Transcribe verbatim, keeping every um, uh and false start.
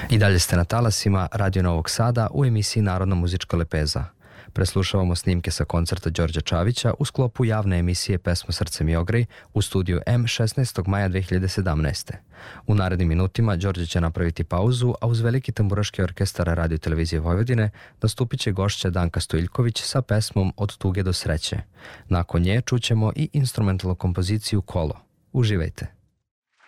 I dalje ste na talasima Radio Novog Sada u emisiji Narodna muzička lepeza. Preslušavamo snimke sa koncerta Đorđa Čavića u sklopu javne emisije Pesmo Srce mi ogrej u studiju M šesnaestog maja dve hiljade sedamnaeste. U narednim minutima Đorđe će napraviti pauzu, a uz veliki tamburaški orkestar Radio Televizije Vojvodine nastupit će gošća Danka Stojiljković sa pesmom Od tuge do sreće. Nakon nje čućemo i instrumentalnu kompoziciju Kolo. Uživajte!